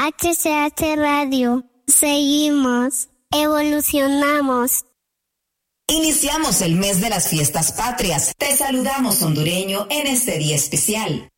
HCH Radio. Seguimos, evolucionamos. Iniciamos el mes de las fiestas patrias. Te saludamos, hondureño, en este día especial.